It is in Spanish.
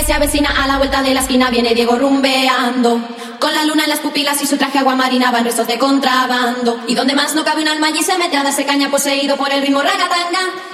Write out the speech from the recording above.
se avecina a la vuelta de la esquina, viene Diego rumbeando. Con la luna en las pupilas y su traje agua marina van restos de contrabando. Y donde más no cabe un alma allí se mete a darse caña, poseído por el ritmo ragatanga.